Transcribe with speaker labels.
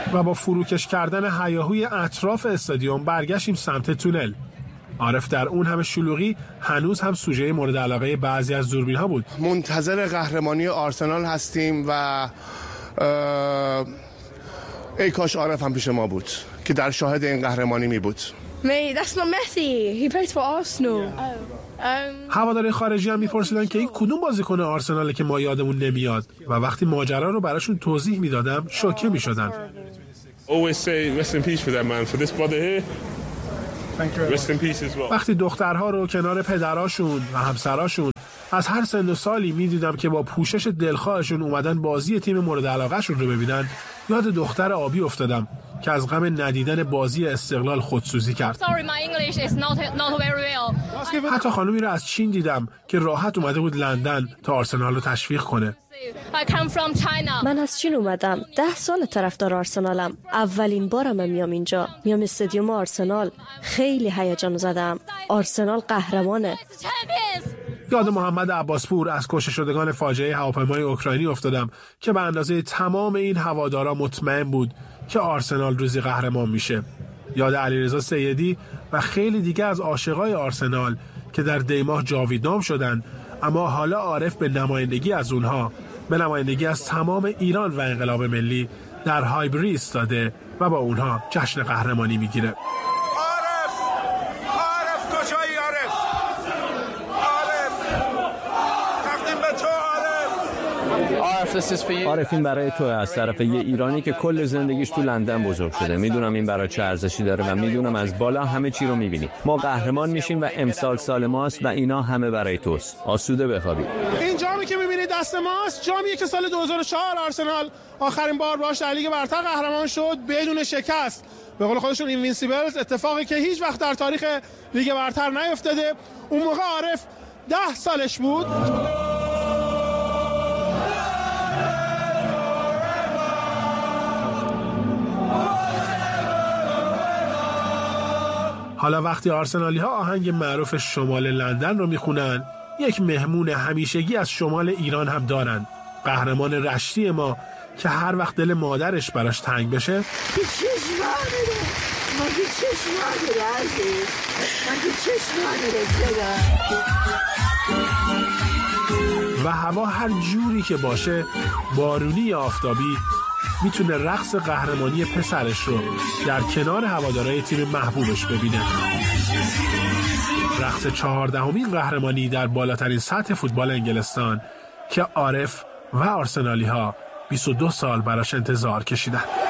Speaker 1: و با فروکش کردن هیاهوی اطراف استادیوم برگشتیم سمت تونل. عارف در اون همه شلوغی هنوز هم سوژه مورد علاقه بعضی از دوربین‌ها بود.
Speaker 2: منتظر قهرمانی آرسنال هستیم و ای کاش عارف هم پیش ما بود که در شاهد این قهرمانی می بود.
Speaker 3: That's not Messi. He plays for Arsenal.
Speaker 1: هواداری خارجی هم میپرسیدن که این کدوم بازیکن آرسناله که ما یادمون نمیاد و وقتی ماجرا رو براشون توضیح میدادم شوکه میشدن. وقتی دخترها رو کنار پدراشون و همسراشون از هر سن و سالی میدیدم که با پوشش دلخواهشون اومدن بازی تیم مورد علاقهشون رو ببینن، یاد دختر آبی افتادم که از غم ندیدن بازی استقلال خودسوزی کرد. حتی خانومی رو از چین دیدم که راحت اومده بود لندن تا آرسنال رو تشویق کنه.
Speaker 4: من از چین اومدم. 10 سال طرفدار آرسنالم. اولین بارم میام اینجا. میام استادیوم آرسنال. خیلی هیجان زدم. آرسنال قهرمانه.
Speaker 1: یاد محمد عباسپور از کشته شدگان فاجعه هواپیمای اوکراینی افتادم که به اندازه تمام این هوادارا مطمئن بود که آرسنال روزی قهرمان میشه. یاد علیرضا سیدی و خیلی دیگه از عاشقای آرسنال که در دیماه جاویدنام شدن، اما حالا عارف به نمایندگی از اونها، به نمایندگی از تمام ایران و انقلاب ملی در هایبری ایستاده و با اونها جشن قهرمانی میگیره.
Speaker 5: عارف این برای تو از طرف یه ایرانی که کل زندگیش تو لندن بزرگ شده. میدونم این برای چه ارزشی داره و میدونم از بالا همه چی رو میبینی. ما قهرمان میشیم و امسال سال ماست و اینا همه برای توست. آسوده بخوابی.
Speaker 1: این جامی که میبینید دست ماست جامیه که سال 2004 آرسنال آخرین بار باهاش در لیگ برتر قهرمان شد بدون شکست. به قول خودشون اینوینسیبلز، اتفاقی که هیچ وقت در تاریخ لیگ برتر نیفتاده. اون موقع عارف 10 سالش بود. حالا وقتی آرسنالی ها آهنگ معروف شمال لندن رو میخونن، یک مهمون همیشگی از شمال ایران هم دارن. قهرمان رشتی ما که هر وقت دل مادرش براش تنگ بشه و هوا هر جوری که باشه، بارونی یا آفتابی، میتونه رقص قهرمانی پسرش رو در کنار هوادارهای تیم محبوبش ببینه. رقص 14مین قهرمانی در بالاترین سطح فوتبال انگلستان که عارف و آرسنالی ها 22 سال براش انتظار کشیدن.